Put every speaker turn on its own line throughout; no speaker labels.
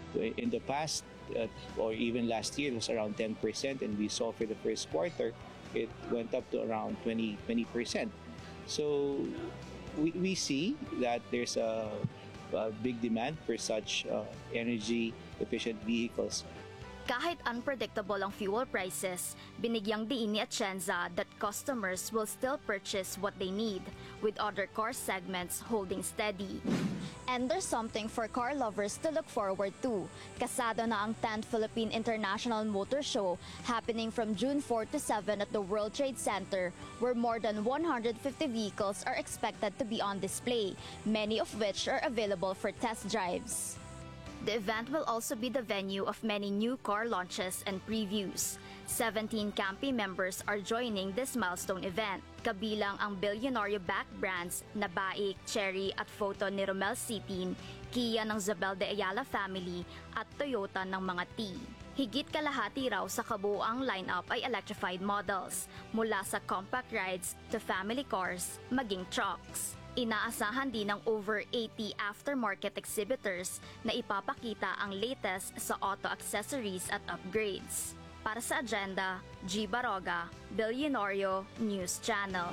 In the past, or even last year, it was around 10%, and we saw for the first quarter, it went up to around 20%. So we see that there's a big demand for such energy-efficient vehicles.
Kahit unpredictable ang fuel prices, binigyang diin ni Atienza that customers will still purchase what they need, with other car segments holding steady. And there's something for car lovers to look forward to. Kasado na ang 10th Philippine International Motor Show happening from June 4 to 7 at the World Trade Center, where more than 150 vehicles are expected to be on display, many of which are available for test drives. The event will also be the venue of many new car launches and previews. 17 Campi members are joining this milestone event, kabilang ang bilyonaryo-backed brands na BAIC, Chery at Photo ni Romel Sitin, Kia ng Zabel de Ayala family at Toyota ng mga T. Higit kalahati raw sa kabuuang lineup ay electrified models, mula sa compact rides to family cars, maging trucks. Inaasahan din ng over 80 aftermarket exhibitors na ipapakita ang latest sa auto accessories at upgrades. Para sa Agenda, G. Baroga, Bilyonaryo News Channel.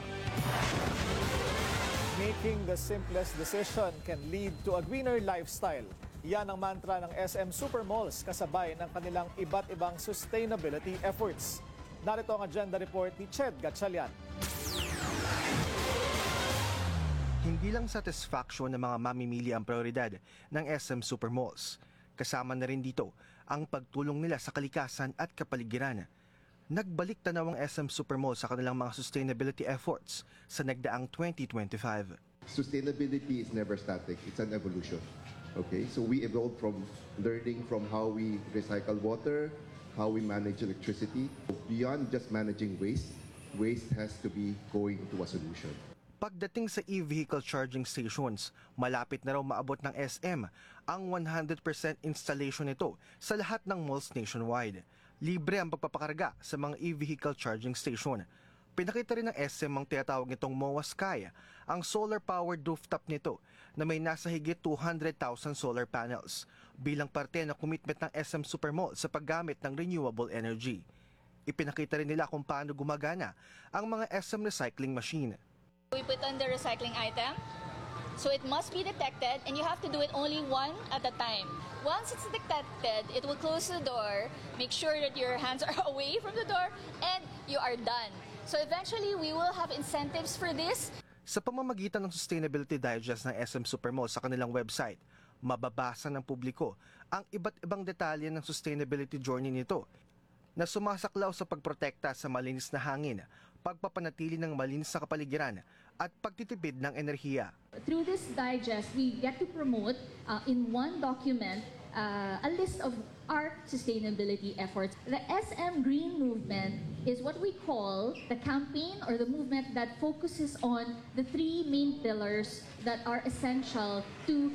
Making the simplest decision can lead to a greener lifestyle. Yan ang mantra ng SM Supermalls kasabay ng kanilang iba't ibang sustainability efforts. Narito ang agenda report ni Ched Gatchalian.
Hindi lang satisfaction ng mga mamimili ang prioridad ng SM Supermalls. Kasama na rin dito ang pagtulong nila sa kalikasan at kapaligiran. Nagbalik tanaw ang SM Supermalls sa kanilang mga sustainability efforts sa nagdaang 2025.
Sustainability is never static, it's an evolution. Okay, so we evolved from learning from how we recycle water, how we manage electricity. Beyond just managing waste, waste has to be going to a solution.
Pagdating sa e-vehicle charging stations, malapit na raw maabot ng SM ang 100% installation nito sa lahat ng malls nationwide. Libre ang pagpapakarga sa mga e-vehicle charging station. Pinakita rin ng SM ang tinatawag nitong MOA Sky, ang solar-powered rooftop nito na may nasa higit 200,000 solar panels bilang parte ng commitment ng SM Supermall sa paggamit ng renewable energy. Ipinakita rin nila kung paano gumagana ang mga SM recycling machine.
We put on the recycling item, so it must be detected and you have to do it only one at a time. Once it's detected, it will close the door, make sure that your hands are away from the door, and you are done. So eventually, we will have incentives for this.
Sa pamamagitan ng Sustainability Digest ng SM Supermall sa kanilang website, mababasa ng publiko ang iba't ibang detalye ng sustainability journey nito na sumasaklaw sa pagprotekta sa malinis na hangin, pagpapanatili ng malinis na kapaligiran at pagtitipid ng enerhiya.
Through this digest, we get to promote in one document a list of our sustainability efforts. The SM Green Movement is what we call the campaign or the movement that focuses on the three main pillars that are essential to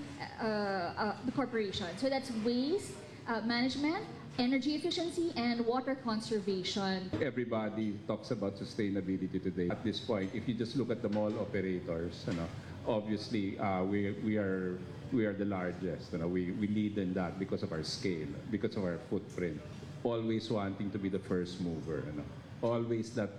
the corporation. So that's waste management, energy efficiency, and water conservation.
Everybody talks about sustainability today. At this point, if you just look at the mall operators, obviously we are the largest. We lead in that because of our scale, because of our footprint. Always wanting to be the first mover. Always that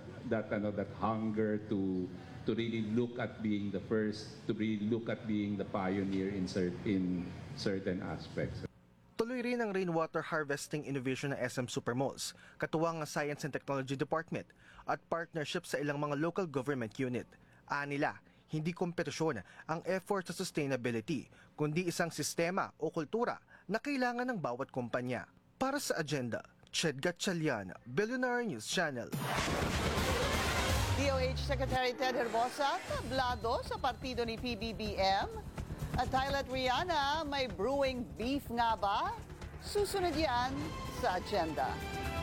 hunger to really look at being the first, to really look at being the pioneer in certain aspects.
Tuloy rin ang rainwater harvesting innovation ng SM Supermalls, katuwang ang Science and Technology Department at partnership sa ilang mga local government unit. Anila, hindi kompetisyon ang effort sa sustainability, kundi isang sistema o kultura na kailangan ng bawat kumpanya. Para sa Agenda, Ched Gatchalian, Bilyonaryo News Channel.
DOH Secretary Ted Herbosa, tablado sa partido ni PBBM. At Thailand Rihanna, may brewing beef nga ba? Susunod yan sa Agenda.